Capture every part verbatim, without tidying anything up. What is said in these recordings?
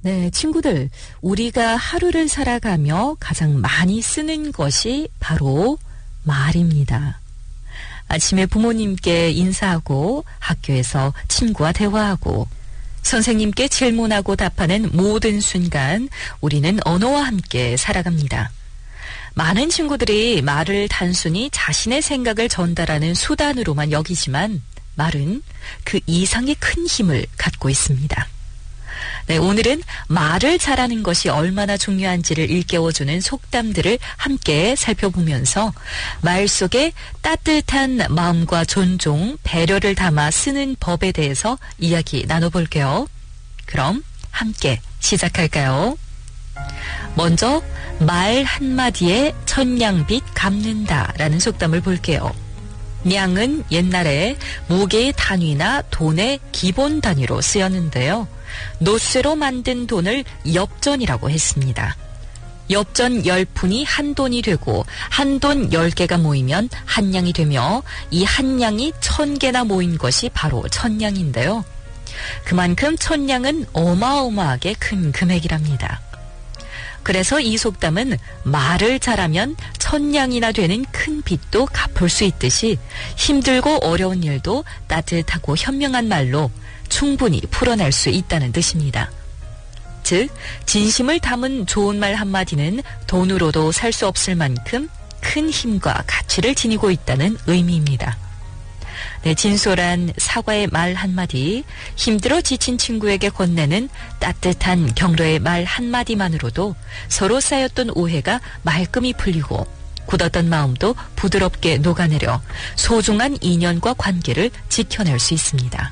네, 친구들, 우리가 하루를 살아가며 가장 많이 쓰는 것이 바로 말입니다. 아침에 부모님께 인사하고 학교에서 친구와 대화하고 선생님께 질문하고 답하는 모든 순간 우리는 언어와 함께 살아갑니다. 많은 친구들이 말을 단순히 자신의 생각을 전달하는 수단으로만 여기지만 말은 그 이상의 큰 힘을 갖고 있습니다. 네, 오늘은 말을 잘하는 것이 얼마나 중요한지를 일깨워주는 속담들을 함께 살펴보면서 말 속에 따뜻한 마음과 존중, 배려를 담아 쓰는 법에 대해서 이야기 나눠볼게요. 그럼 함께 시작할까요? 먼저 말 한마디에 천냥빚 갚는다라는 속담을 볼게요. 냥은 옛날에 무게의 단위나 돈의 기본 단위로 쓰였는데요. 노쇠로 만든 돈을 엽전이라고 했습니다. 엽전 열 푼이 한 돈이 되고 한 돈 열 개가 모이면 한 냥이 되며 이 한 냥이 천 개나 모인 것이 바로 천냥인데요. 그만큼 천냥은 어마어마하게 큰 금액이랍니다. 그래서 이 속담은 말을 잘하면 천냥이나 되는 큰 빚도 갚을 수 있듯이 힘들고 어려운 일도 따뜻하고 현명한 말로 충분히 풀어낼 수 있다는 뜻입니다. 즉, 진심을 담은 좋은 말 한마디는 돈으로도 살 수 없을 만큼 큰 힘과 가치를 지니고 있다는 의미입니다. 네, 진솔한 사과의 말 한마디, 힘들어 지친 친구에게 건네는 따뜻한 격려의 말 한마디만으로도 서로 쌓였던 오해가 말끔히 풀리고 굳었던 마음도 부드럽게 녹아내려 소중한 인연과 관계를 지켜낼 수 있습니다.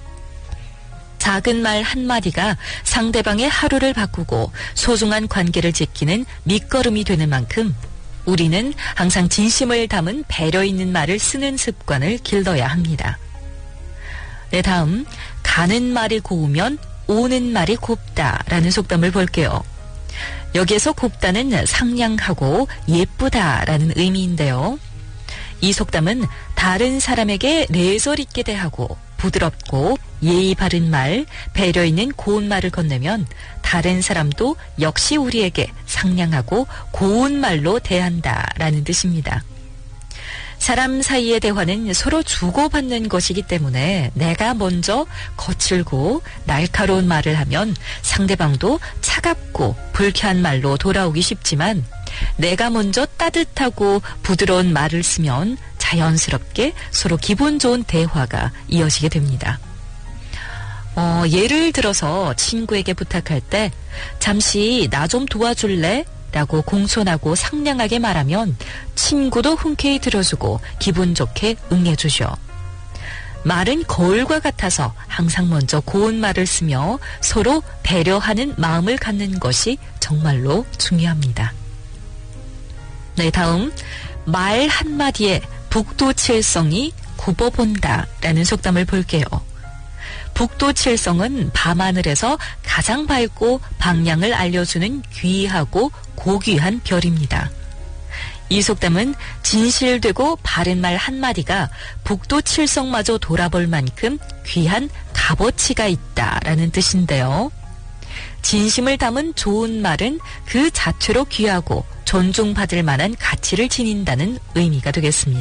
작은 말 한마디가 상대방의 하루를 바꾸고 소중한 관계를 지키는 밑거름이 되는 만큼 우리는 항상 진심을 담은 배려 있는 말을 쓰는 습관을 길러야 합니다. 네, 다음 가는 말이 고우면 오는 말이 곱다라는 속담을 볼게요. 여기에서 곱다는 상냥하고 예쁘다라는 의미인데요. 이 속담은 다른 사람에게 내설 있게 대하고 부드럽고 예의 바른 말, 배려 있는 고운 말을 건네면 다른 사람도 역시 우리에게 상냥하고 고운 말로 대한다라는 뜻입니다. 사람 사이의 대화는 서로 주고받는 것이기 때문에 내가 먼저 거칠고 날카로운 말을 하면 상대방도 차갑고 불쾌한 말로 돌아오기 쉽지만 내가 먼저 따뜻하고 부드러운 말을 쓰면 자연스럽게 서로 기분 좋은 대화가 이어지게 됩니다. 어, 예를 들어서 친구에게 부탁할 때 잠시 나 좀 도와줄래? 라고 공손하고 상냥하게 말하면 친구도 흔쾌히 들어주고 기분 좋게 응해주죠. 말은 거울과 같아서 항상 먼저 고운 말을 쓰며 서로 배려하는 마음을 갖는 것이 정말로 중요합니다. 네, 다음 말 한마디에 북두칠성이 굽어본다라는 속담을 볼게요. 북두칠성은 밤하늘에서 가장 밝고 방향을 알려주는 귀하고 고귀한 별입니다. 이 속담은 진실되고 바른 말 한마디가 북두칠성마저 돌아볼 만큼 귀한 값어치가 있다라는 뜻인데요. 진심을 담은 좋은 말은 그 자체로 귀하고 존중받을 만한 가치를 지닌다는 의미가 되겠습니다.